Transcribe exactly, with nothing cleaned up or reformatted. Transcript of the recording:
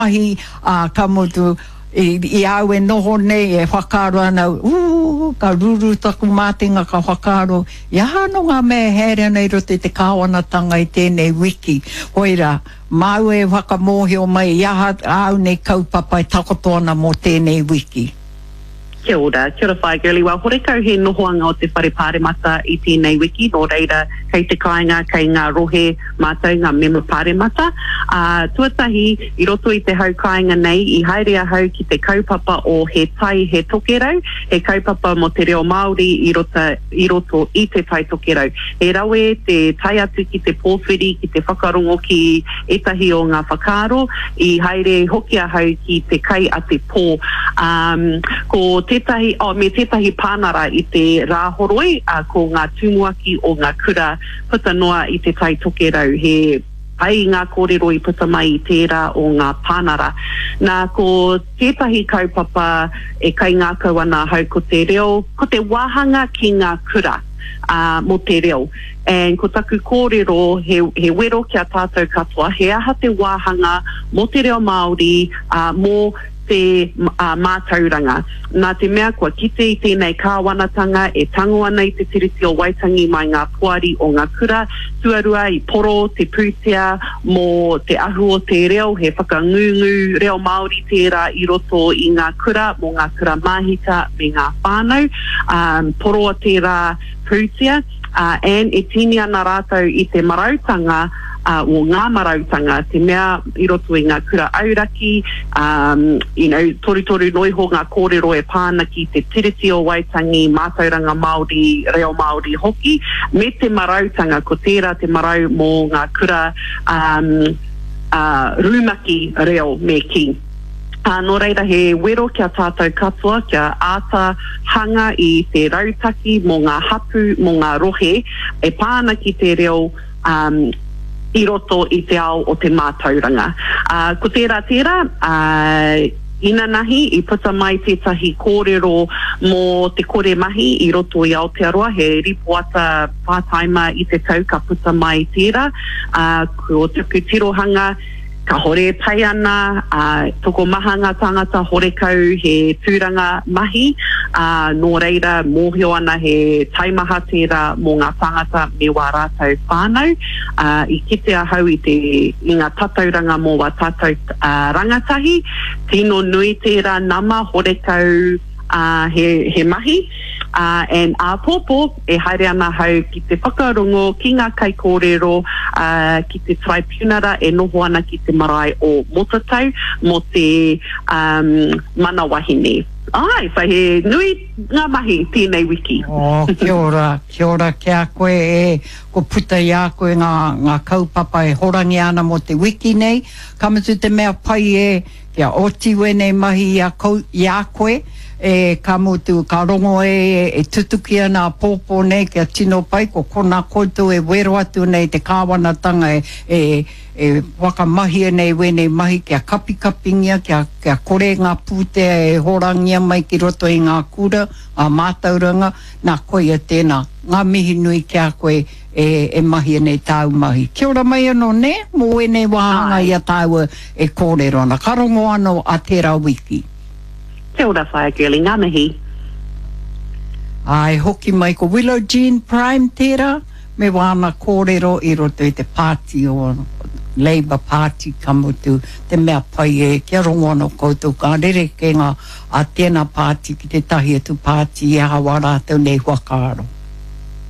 Mahi a kamutu i, i au e noho nei e whakaro ana uu ka ruru taku mātinga ka whakaro i hano ngā mea here nei rote te kāwanatanga i tēnei wiki hoira mau e whakamōhio mai i aha au nei kaupapa i takoto ana mō tēnei wiki. Kia ora, kia ora whai girly. Well, horekau he nohoanga o te whare pāremata i tēnei wiki, nō reira kei te kāinga, kei ngā rohe mātou, ngā mema pāremata. Uh, tuatahi, i roto i te hau kāinga nei, i haere ahau ki te kaupapa o he tai he tokerau, he kaupapa mo te reo Māori i, rota, i roto i te tai tokerau. He rawe te tai atu ki te pōwhiri, ki te whakarongo ki etahi o ngā whakaro, i haere hoki ahau ki te kai a te pō. Um, ko tētahi, oh, me tētahi pānara i te rāhoroi, uh, ko ngā tumuaki o ngā kura puta noa i te tai tokerau, he ai ngā kōrero i puta mai i tērā o ngā pānara. Nā ko tētahi kaupapa e kai ngā kauana hau ko te reo, ko te wāhanga ki ngā kura uh, mo te reo. And ko taku kōrero he, he wero kia tātou katoa, he aha te wāhanga mo te reo Māori uh, mo te uh, mātauranga. Nā te mea kua kite i tēnei kāwanatanga e tango ana i te tiriti o Waitangi mai ngā puari o ngā kura, tuarua i poro, te pūtea, mō te ahu o te reo, he whakangungu reo Māori tērā i roto i ngā kura, mō ngā kura mahita me ngā whānau, um, poro o tērā pūtea, uh, and e tini ana rātou i te marautanga, Uh, o ngā marautanga, te mea i roto i ngā kura auraki, um, you know, tori-tori noiho ngā kōrero e pāna ki te tiriti o Waitangi, mātauranga Māori, reo Māori hoki, me te marautanga, ko tērā te marau mō ngā kura um, uh, rūmaki reo me ki. Uh, nō reira he wero kia tātou katoa, kia āta hanga i te rautaki mō ngā hapu, mō ngā rohe, e pāna ki te reo um, i roto i te ao o te mātauranga. Uh, ko tērā tērā, uh, ina nahi i puta mai tētahi kōrero mō te kore mahi i roto i Aotearoa, he ripoata pātaima i te tau ka puta mai tērā, uh, ko tuku tirohanga, ka hore pai ana, uh, toko mahanga tangata horekau he tūranga mahi, uh, nō reira mōhio ana he taimaha tērā mō ngā tangata me wā rātou whānau, uh, i kite ahau i te i ngā tatauranga mō wā tātou uh, rangatahi, tino nui tērā nama horekau uh, he, he mahi, Uh, and a pōpō e haere ana hau ki te whakarongo ki ngā kai kōrero uh, ki te tribunara e noho ana ki te marae o Motatau mo te um, mana wahine. Ai, whai he nui ngā mahi tēnei wiki. Oh, kia ora, kia ora kia koe e ko puta i a koe ngā, ngā kaupapa e horangi ana mo te wiki nei. Kamatu te mea pai e kia otiwe nei mahi i a, kou, i a koe. E ka mutu, ka rongo e, e tutuki ana pōpō nei kia tino pai, ko kona koutou e wero atu nei te kāwanatanga e, e, e wakamahia nei wenei mahi kia kapi-kapingia, kia, kia kore ngā pūtea e horangia mai ki roto i ngā kura, ngā mātauranga, nā koe a tēnā, ngā mihi nui kia koe e, e mahia nei tāu mahi. Kia ora mai anō ne, mō e nei wahanga i a tāu e kōrero ana, ka rongo anō a tērā wiki. Kia ora whai girly, ngā mihi. Ai, hoki mai ko Willow Jean Prime tērā, me wāna kōrero i roto i te pāti o Labour Party kamutu, te mea pai e kia rongo anō koutou ka rere ke ngā a tēnā pāti ki te tahi atu pāti e hawa rātou nei whakaaro.